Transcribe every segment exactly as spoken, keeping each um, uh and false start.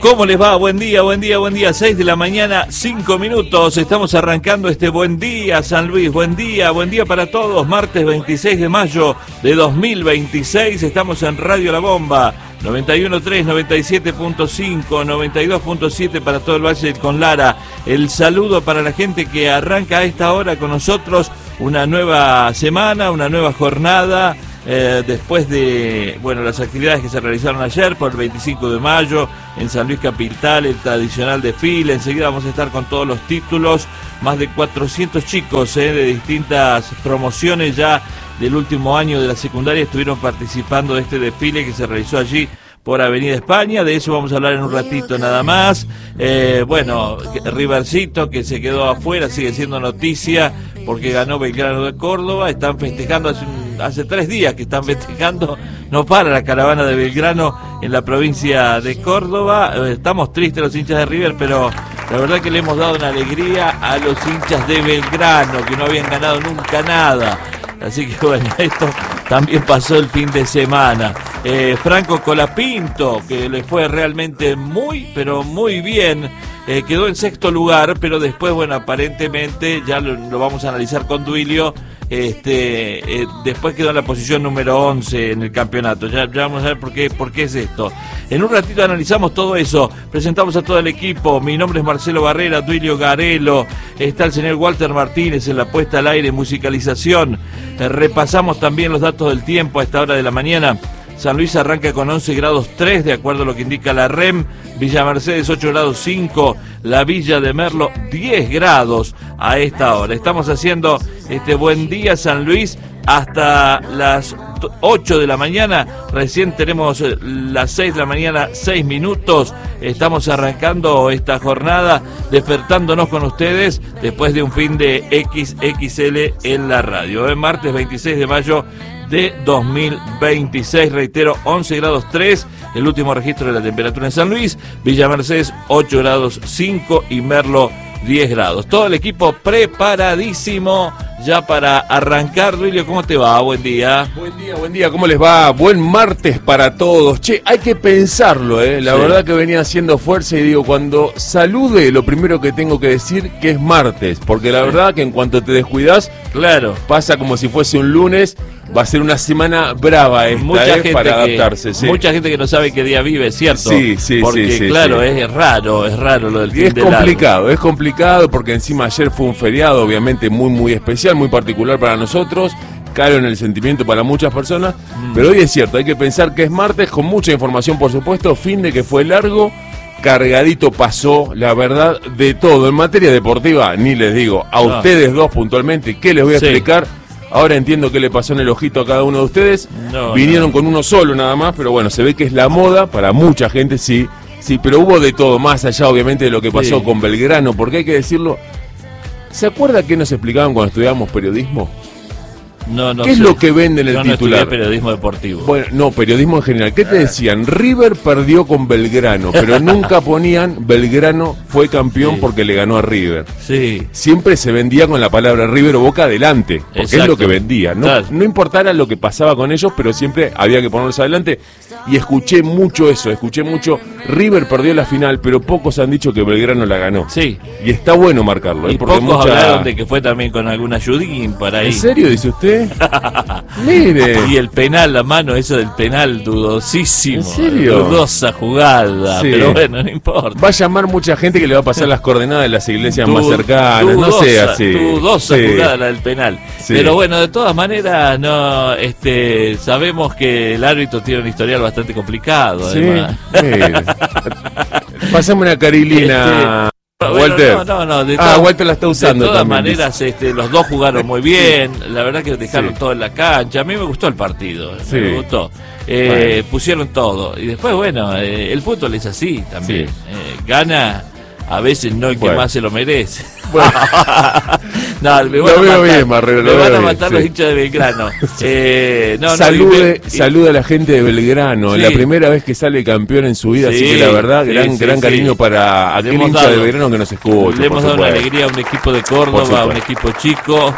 ¿Cómo les va? Buen día, buen día, buen día. seis de la mañana, cinco minutos. Estamos arrancando este Buen Día, San Luis. Buen día, buen día para todos. Martes veintiséis de mayo de dos mil veintiséis. Estamos en Radio La Bomba. noventa y uno punto tres, noventa y siete punto cinco, noventa y dos punto siete para todo el Valle con Lara. El saludo para la gente que arranca a esta hora con nosotros. Una nueva semana, una nueva jornada. Eh, después de bueno las actividades que se realizaron ayer por el veinticinco de mayo en San Luis Capital, el tradicional desfile. Enseguida vamos a estar con todos los títulos, más de cuatrocientos chicos eh, de distintas promociones ya del último año de la secundaria estuvieron participando de este desfile que se realizó allí por Avenida España. De eso vamos a hablar en un ratito nada más. Eh, bueno, Rivercito que se quedó afuera, sigue siendo noticia porque ganó Belgrano de Córdoba. Están festejando, hace, un, hace tres días que están festejando, no para la caravana de Belgrano en la provincia de Córdoba. Eh, estamos tristes los hinchas de River, pero la verdad que le hemos dado una alegría a los hinchas de Belgrano, que no habían ganado nunca nada. Así que bueno, esto también pasó el fin de semana. Eh, Franco Colapinto, que le fue realmente muy, pero muy bien, eh, quedó en sexto lugar, pero después, bueno, aparentemente, ya lo, lo vamos a analizar con Duilio, este, eh, después quedó en la posición número once en el campeonato. Ya, ya vamos a ver por qué, por qué es esto. En un ratito analizamos todo eso, presentamos a todo el equipo. Mi nombre es Marcelo Barrera, Duilio Garelo, está el señor Walter Martínez en la puesta al aire, musicalización. Eh, repasamos también los datos del tiempo a esta hora de la mañana. San Luis arranca con once grados tres, de acuerdo a lo que indica la R E M. Villa Mercedes ocho grados cinco, la Villa de Merlo diez grados a esta hora. Estamos haciendo este Buen Día San Luis hasta las ocho de la mañana. Recién tenemos las seis de la mañana, seis minutos. Estamos arrancando esta jornada, despertándonos con ustedes después de un fin de equis equis ele en la radio. Es martes veintiséis de mayo de dos mil veintiséis, reitero, once grados tres, el último registro de la temperatura en San Luis. Villa Mercedes ocho grados cinco y Merlo diez grados. Todo el equipo preparadísimo ya para arrancar. Duilio, ¿cómo te va? Buen día. Buen día, buen día, ¿cómo les va? Buen martes para todos. Che, hay que pensarlo, ¿eh? La sí. verdad que venía haciendo fuerza y digo, cuando salude, lo primero que tengo que decir que es martes, porque la sí. verdad que en cuanto te descuidas, claro, pasa como si fuese un lunes. Va a ser una semana brava esta, mucha eh, gente para adaptarse. Que, sí. Mucha gente que no sabe qué día vive, ¿cierto? Sí, sí, porque, sí. Porque claro, sí. es raro, es raro lo del fin es de complicado, largo. Es complicado porque encima ayer fue un feriado, obviamente muy, muy especial, muy particular para nosotros, caro en el sentimiento para muchas personas, mm. pero hoy es cierto, hay que pensar que es martes, con mucha información, por supuesto, fin de que fue largo, cargadito pasó, la verdad, de todo. En materia deportiva, ni les digo, a no. ustedes dos puntualmente, ¿qué les voy a sí. explicar? Ahora entiendo qué le pasó en el ojito a cada uno de ustedes. No, Vinieron no. con uno solo nada más, pero bueno, se ve que es la moda, para mucha gente sí, sí, pero hubo de todo, más allá obviamente de lo que pasó sí. con Belgrano, porque hay que decirlo. ¿Se acuerda qué nos explicaban cuando estudiábamos periodismo? No, no ¿Qué sé. es lo que vende en el Yo titular? No periodismo deportivo. Bueno, no, periodismo en general. ¿Qué te decían? River perdió con Belgrano, pero nunca ponían Belgrano fue campeón sí. porque le ganó a River. Sí. Siempre se vendía con la palabra River o Boca adelante, porque Exacto. es lo que vendía. No, claro. no importara lo que pasaba con ellos, pero siempre había que ponerlos adelante. Y escuché mucho eso, escuché mucho. River perdió la final, pero pocos han dicho que Belgrano la ganó. Sí. Y está bueno marcarlo. Y ¿eh? Porque pocos mucha... hablaron de que fue también con algún ayudín para ahí. ¿En serio, dice usted? Mire. Y el penal, la mano, eso del penal, dudosísimo. ¿En serio? Dudosa jugada, sí. pero bueno, no importa. Va a llamar mucha gente que le va a pasar las coordenadas de las iglesias du más cercanas, dudosa, no sé así. Dudosa sí. jugada la del penal. Sí. Pero bueno, de todas maneras, no, este, sabemos que el árbitro tiene un historial bastante complicado, además. Sí. Pasame una carilina. Este... Bueno, Walter. No, no, no, de ah, todo, Walter la está usando. De todas también, maneras, este, los dos jugaron muy bien. La verdad que dejaron sí. todo en la cancha. A mí me gustó el partido. Sí. Me gustó. Eh, bueno. Pusieron todo. Y después, bueno, eh, el fútbol es así también. Sí. Eh, gana a veces no el que bueno. más se lo merece. Bueno. No, me Lo van a veo matar, bien, Marrero, me lo van veo a bien, matar sí. los hinchas de Belgrano. eh, no, no, salude, y me- y- salude a la gente de Belgrano, Sí. la primera vez que sale campeón en su vida, Sí, así que la verdad, sí, gran, sí, gran sí. cariño para Le aquel hemos hincha dado- de Belgrano que nos escucha. Le hemos por dado una supuesto. alegría a un equipo de Por Córdoba, a supuesto. un equipo chico.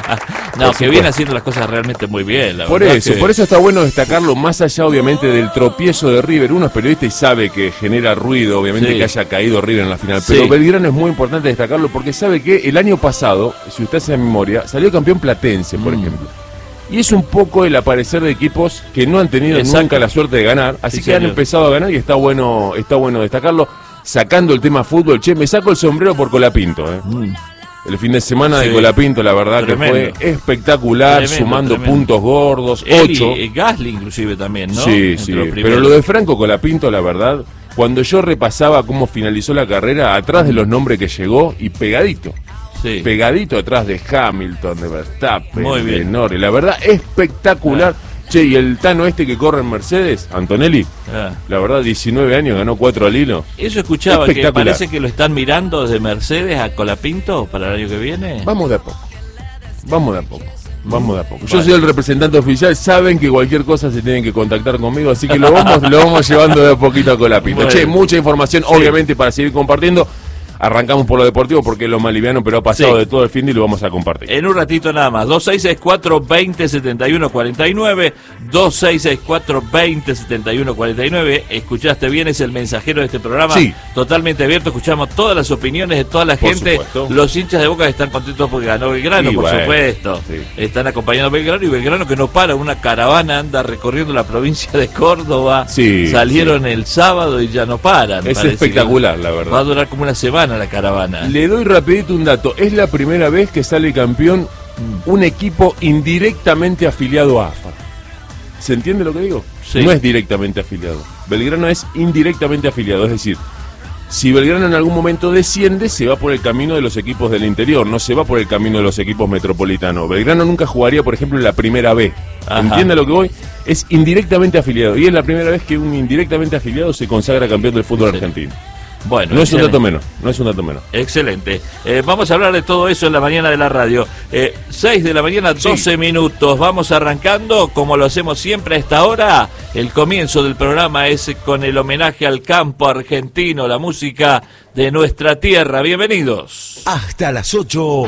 no, Por que viene supuesto. haciendo las cosas realmente muy bien. La Por verdad eso, que- por eso está bueno destacarlo, más allá obviamente del tropiezo de River. Uno es periodista y sabe que genera ruido, obviamente, Sí. que haya caído River en la final. Sí. Pero Belgrano es muy importante destacarlo porque sabe que el año pasado, si usted hace memoria, salió campeón Platense, por Mm. ejemplo. Y es un poco el aparecer de equipos que no han tenido Exacto. nunca la suerte de ganar, así Sí, que han señor. empezado a ganar y está bueno, está bueno destacarlo. Sacando el tema fútbol, che, me saco el sombrero por Colapinto, eh. Mm. El fin de semana Sí. de Colapinto, la verdad Tremendo. que fue espectacular, Tremendo, sumando tremendo. puntos gordos, Él ocho. y, y Gasly inclusive también, ¿no? Sí, Entre sí. los Pero primeros. lo de Franco Colapinto, la verdad, cuando yo repasaba cómo finalizó la carrera, atrás de los nombres que llegó y pegadito, Sí. pegadito atrás de Hamilton, de Verstappen, Muy bien. de Norris, la verdad, espectacular. Che, y el Tano este que corre en Mercedes, Antonelli, Ah. la verdad, diecinueve años, ganó cuatro al hilo. Eso escuchaba, que Espectacular. parece que lo están mirando desde Mercedes a Colapinto para el año que viene. Vamos de a poco, vamos de a poco. Vamos de a poco. Yo Vale. soy el representante oficial, saben que cualquier cosa se tienen que contactar conmigo, así que lo vamos, lo vamos llevando de a poquito a Colapinto. Bueno. Che, mucha información, obviamente, para seguir compartiendo. Arrancamos por lo deportivo porque es lo más liviano, pero ha pasado Sí. de todo el fin de y lo vamos a compartir. En un ratito nada más. dos seis seis cuatro, veinte, setenta y uno, cuarenta y nueve. dos seis seis cuatro, veinte, setenta y uno, cuarenta y nueve. Escuchaste bien, es el mensajero de este programa. Sí. Totalmente abierto. Escuchamos todas las opiniones de toda la Por gente. supuesto. Los hinchas de Boca están contentos porque ganó Belgrano, Y por bueno, supuesto. sí. Están acompañando a Belgrano y Belgrano que no para. Una caravana anda recorriendo la provincia de Córdoba. Sí, Salieron el sábado y ya no paran. Es Parece espectacular, que la Va a verdad. durar como una semana la caravana. Le doy rapidito un dato. Es la primera vez que sale campeón un equipo indirectamente afiliado a A F A. ¿Se entiende lo que digo? Sí. No es directamente afiliado. Belgrano es indirectamente afiliado. Es decir, si Belgrano en algún momento desciende, se va por el camino de los equipos del interior, no se va por el camino de los equipos metropolitanos. Belgrano nunca jugaría, por ejemplo, en la primera B. Ajá. ¿Entiende lo que voy? Es indirectamente afiliado. Y es la primera vez que un indirectamente afiliado se consagra campeón del fútbol Sí. argentino. Bueno, No es un excelente. dato menos, no es un dato menos. Excelente. Eh, vamos a hablar de todo eso en la mañana de la radio. Eh, seis de la mañana, Sí. doce minutos. Vamos arrancando, como lo hacemos siempre a esta hora. El comienzo del programa es con el homenaje al campo argentino, la música de nuestra tierra. Bienvenidos. Hasta las ocho.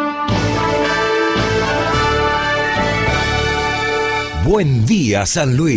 Buen día, San Luis.